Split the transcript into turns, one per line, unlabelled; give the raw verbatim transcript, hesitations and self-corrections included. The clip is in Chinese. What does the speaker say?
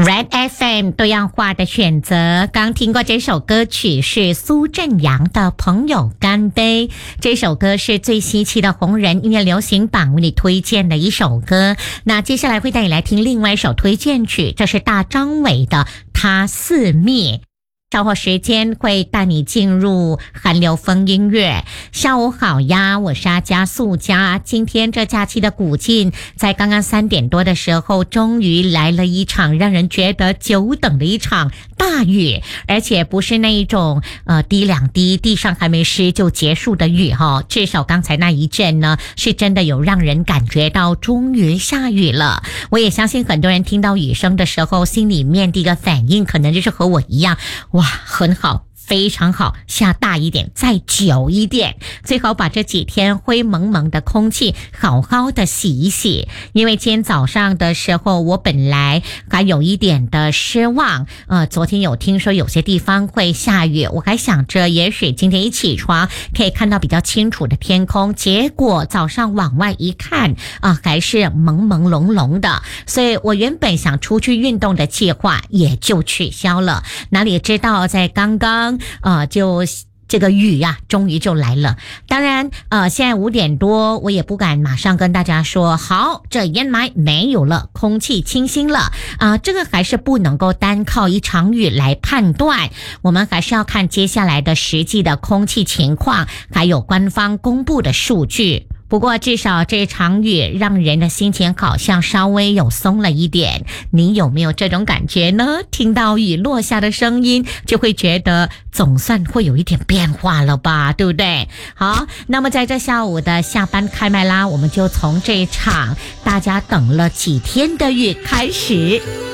Red F M 多样化的选择，刚听过这首歌曲是苏振阳的《朋友干杯》。这首歌是最稀奇的红人音乐流行榜为你推荐的一首歌。那接下来会带你来听另外一首推荐曲，这是大张伟的《他四灭》。稍后时间会带你进入韩流风音乐。下午好呀，我是阿加素佳。今天这假期的古晋，在刚刚三点多的时候，终于来了一场让人觉得久等的一场大雨，而且不是那一种呃滴两滴地上还没湿就结束的雨哈，至少刚才那一阵呢，是真的有让人感觉到终于下雨了。我也相信很多人听到雨声的时候，心里面第一个反应可能就是和我一样，哇，很好，非常好，下大一点，再久一点，最好把这几天灰蒙蒙的空气好好的洗一洗。因为今天早上的时候，我本来还有一点的失望，呃，昨天有听说有些地方会下雨，我还想着也许今天一起床可以看到比较清楚的天空，结果早上往外一看啊、呃，还是朦朦胧胧的，所以我原本想出去运动的计划也就取消了。哪里知道在刚刚呃，就这个雨呀、啊，终于就来了。当然，呃，现在五点多，我也不敢马上跟大家说，好，这烟霾没有了，空气清新了啊、呃，这个还是不能够单靠一场雨来判断，我们还是要看接下来的实际的空气情况，还有官方公布的数据。不过至少这场雨让人的心情好像稍微有松了一点，你有没有这种感觉呢？听到雨落下的声音，就会觉得总算会有一点变化了吧，对不对？好，那么在这下午的下班开麦啦，我们就从这场大家等了几天的雨开始。